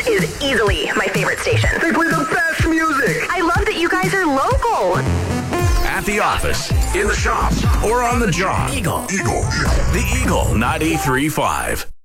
This is easily my favorite station. They play the best music. I love that you guys are local. At the office, in the shop, or on the job. Eagle. The Eagle 93.5.